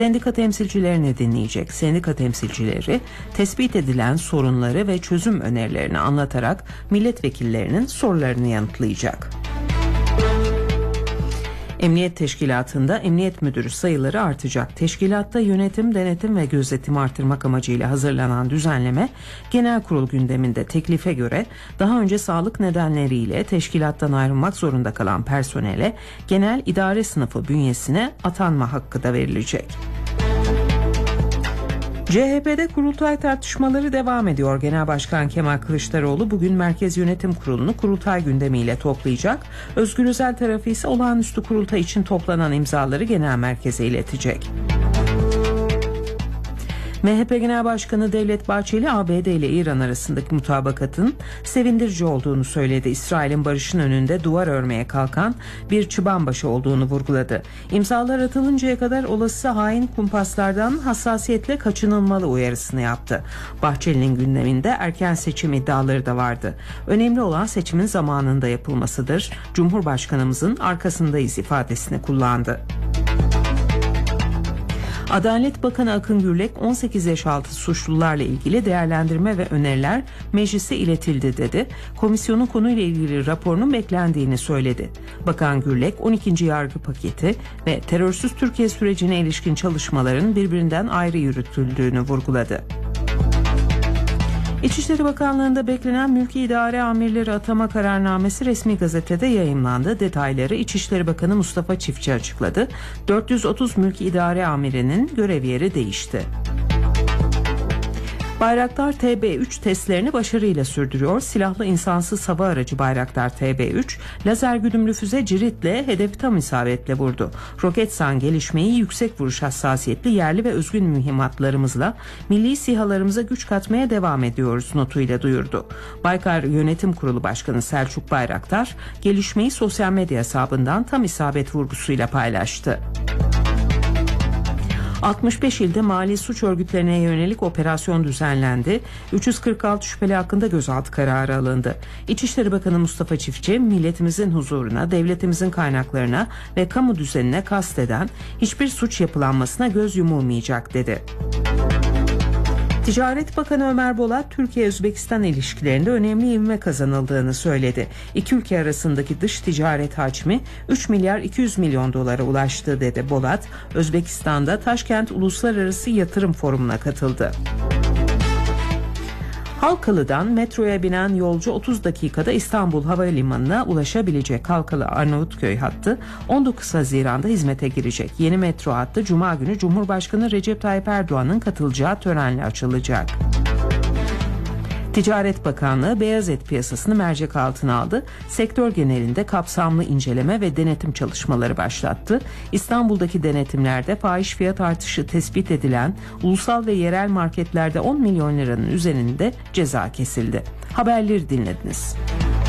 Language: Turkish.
Sendika temsilcilerini dinleyecek. Sendika temsilcileri tespit edilen sorunları ve çözüm önerilerini anlatarak milletvekillerinin sorularını yanıtlayacak. Emniyet Teşkilatı'nda emniyet müdürü sayıları artacak. Teşkilatta yönetim, denetim ve gözetim artırmak amacıyla hazırlanan düzenleme genel kurul gündeminde. Teklife göre daha önce sağlık nedenleriyle teşkilattan ayrılmak zorunda kalan personele genel idare sınıfı bünyesine atanma hakkı da verilecek. CHP'de kurultay tartışmaları devam ediyor. Genel Başkan Kemal Kılıçdaroğlu bugün Merkez Yönetim Kurulu'nu kurultay gündemiyle toplayacak. Özgür Özel tarafı ise olağanüstü kurultay için toplanan imzaları genel merkeze iletecek. MHP Genel Başkanı Devlet Bahçeli, ABD ile İran arasındaki mutabakatın sevindirici olduğunu söyledi. İsrail'in barışın önünde duvar örmeye kalkan bir çıbanbaşı olduğunu vurguladı. İmzalar atılıncaya kadar olası hain kumpaslardan hassasiyetle kaçınılmalı uyarısını yaptı. Bahçeli'nin gündeminde erken seçim iddiaları da vardı. Önemli olan seçimin zamanında yapılmasıdır. Cumhurbaşkanımızın arkasındayız ifadesini kullandı. Adalet Bakanı Akın Gürlek 18 yaş altı suçlularla ilgili değerlendirme ve öneriler meclise iletildi dedi. Komisyonun konuyla ilgili raporunun beklendiğini söyledi. Bakan Gürlek 12. yargı paketi ve terörsüz Türkiye sürecine ilişkin çalışmaların birbirinden ayrı yürütüldüğünü vurguladı. İçişleri Bakanlığı'nda beklenen mülki idare amirleri atama kararnamesi resmi gazetede yayımlandı. Detayları İçişleri Bakanı Mustafa Çiftçi açıkladı. 430 mülki idare amirinin görev yeri değişti. Bayraktar TB3 testlerini başarıyla sürdürüyor. Silahlı insansız hava aracı Bayraktar TB3, lazer güdümlü füze Cirit'le hedefi tam isabetle vurdu. Roketsan gelişmeyi yüksek vuruş hassasiyetli yerli ve özgün mühimmatlarımızla milli SİHA'larımıza güç katmaya devam ediyoruz notuyla duyurdu. Baykar Yönetim Kurulu Başkanı Selçuk Bayraktar, gelişmeyi sosyal medya hesabından tam isabet vurgusuyla paylaştı. 65 ilde mali suç örgütlerine yönelik operasyon düzenlendi. 346 şüpheli hakkında gözaltı kararı alındı. İçişleri Bakanı Mustafa Çiftçi, milletimizin huzuruna, devletimizin kaynaklarına ve kamu düzenine kasteden hiçbir suç yapılanmasına göz yumulmayacak dedi. Ticaret Bakanı Ömer Bolat, Türkiye-Özbekistan ilişkilerinde önemli ivme kazanıldığını söyledi. İki ülke arasındaki dış ticaret hacmi 3 milyar 200 milyon dolara ulaştı dedi Bolat. Özbekistan'da Taşkent Uluslararası Yatırım Forumu'na katıldı. Halkalı'dan metroya binen yolcu 30 dakikada İstanbul Havalimanı'na ulaşabilecek. Halkalı Arnavutköy hattı 19 Haziran'da hizmete girecek. Yeni metro hattı Cuma günü Cumhurbaşkanı Recep Tayyip Erdoğan'ın katılacağı törenle açılacak. Ticaret Bakanlığı beyaz et piyasasını mercek altına aldı. Sektör genelinde kapsamlı inceleme ve denetim çalışmaları başlattı. İstanbul'daki denetimlerde fahiş fiyat artışı tespit edilen ulusal ve yerel marketlerde 10 milyon liranın üzerinde ceza kesildi. Haberleri dinlediniz.